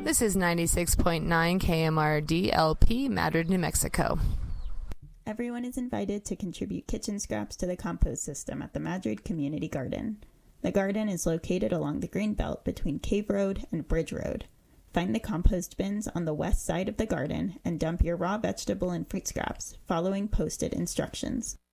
This is 96.9 KMRD LP, Madrid, New Mexico. Everyone is invited to contribute kitchen scraps to the compost system at the Madrid Community Garden. The garden is located along the green belt between Cave Road and Bridge Road. Find the compost bins on the west side of the garden and dump your raw vegetable and fruit scraps following posted instructions.